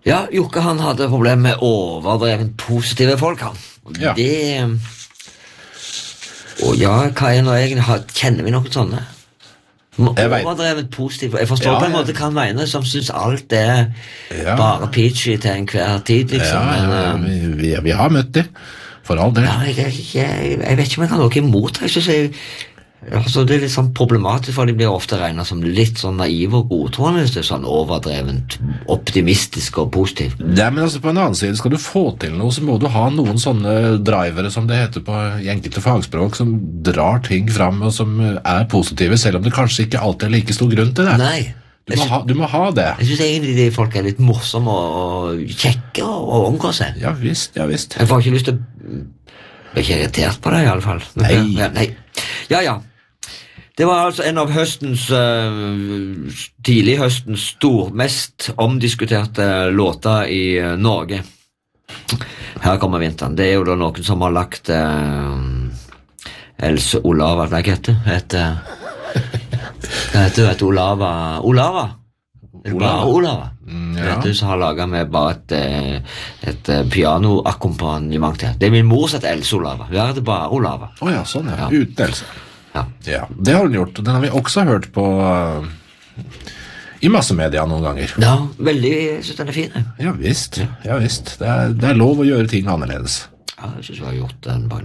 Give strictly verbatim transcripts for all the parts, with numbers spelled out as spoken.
Ja, Jokke han hadde problem med overdreven positive folk, han. Ja. Det... Og ja, hva er nå egentlig? Kjenner vi noen sånne? Overdrevet positivt. Jeg forstår ja, på en måte hva han mener, som synes alt er ja. Bare peachy til enhver tid, liksom. Ja, ja, Men, vi, vi, vi har møtt det, for all del. Ja, jeg, jeg, jeg, jeg vet ikke om jeg har noe imot. Jeg synes jeg... Altså, det er litt sånn problematisk, for de blir ofte regnet som litt sånn naive og godtroende, hvis det er sånn overdrevent, optimistisk og positiv. Ja, men altså på en annen side, skal du få til noe, så må du ha noen sånne drivere, som det heter på enkelte fagspråk, som drar ting fram og som er positive, selv om det kanskje ikke alltid er like stor grunn til det. Nei. Du må, ha, du må ha det. Jeg synes egentlig de folk er litt morsomme og kjekke og omgå seg. Ja, visst, ja, visst. Jeg får ikke lyst til å... Jeg er ikke irritert på det, i alle fall. Nei. Ja, nei. Ja, ja. Det var altså en av høstens, uh, tidlig høstens stor, mest omdiskuterte låter i uh, Norge. Her kommer vinteren. Det er jo da noen som har lagt uh, Else Olava, hva heter det? Heter, hva heter det? Olava? Olava? Er det bare Olava? Mm, ja. Vet du, som har laget med bare et, et pianoakkompagnement til. Det er min mor som heter Else Olava. Hun er det bare Olava. Åja, oh, sånn ja. Ja. Uten Else. Ja. Ja, det har hun gjort, og den har vi også hørt på uh, i massemedia noen ganger. Ja, veldig, jeg synes den er fin. Ja visst, ja visst. Det er, det er lov å gjøre ting annerledes. Ja, jeg synes vi har gjort den på en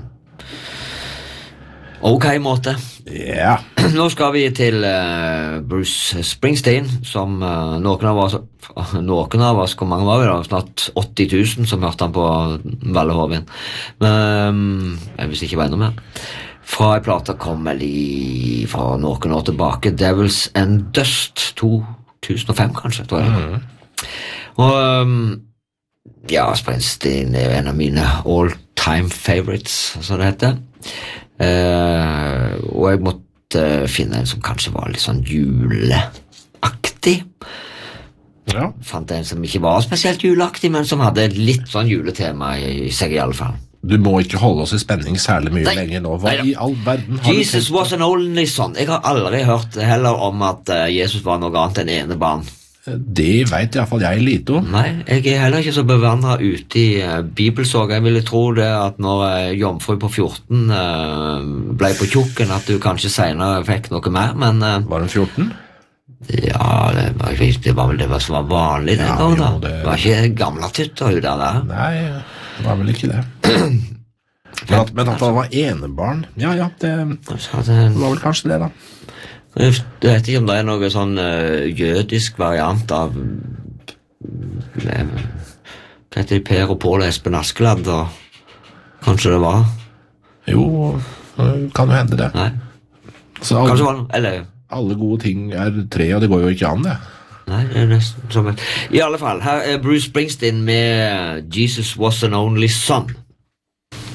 ok måte. Ja. Nå skal vi til uh, Bruce Springsteen, som uh, noen av oss, noen av oss, hvor mange var vi da? Snart åtti tusen som hørte han på Vallehovin. Men um, jeg visste ikke hva enda mer. Fra en plate kom vel i fra noen år tilbake, Devils and Dust, to tusen og fem kanskje, tror jeg. Mm. Og um, ja, Springsteen er jo en av mine all-time favorites, som det heter. Uh, og jeg måtte finne en som kanskje var litt sånn juleaktig. Ja. Fant en som ikke var spesielt juleaktig, men som hadde litt sånn juletema i seg i alle fall. Du må ikke holde oss i spenning særlig mye Nei. lenger nå. Hva Nei, i all verden har Jesus was an only son. Jeg har aldri hørt heller om at uh, Jesus var noe annet enn ene barn. Det vet i hvert fall jeg lite om. Nei, jeg er heller ikke så bevandret ute i uh, bibelsåg. Jeg ville tro det at når uh, jomfru på fjorten uh, ble på tjukken, at du kanskje senere fikk noe mer, men... Uh, var hun fjorten? Ja, det var, det var vel det som var vanlig den ja, gangen da. Jo, det... det var ikke gamle tytter ut der der. Nei, det var vel ikke det. Men at, men at han var enebarn, ja, ja, det, det var vel kanskje det da. Jeg vet ikke om det er noe sånn uh, jødisk variant av uh, hva heter de, Per og Pål og Espen Askeladd, og kanskje det var? Jo, kan jo hende det. Nei, Så alle, kanskje var det, eller... alle gode ting er tre, og det går jo ikke an det. Nei, det er nesten som et... I alle fall, her er Bruce Springsteen med Jesus Was an Only Son.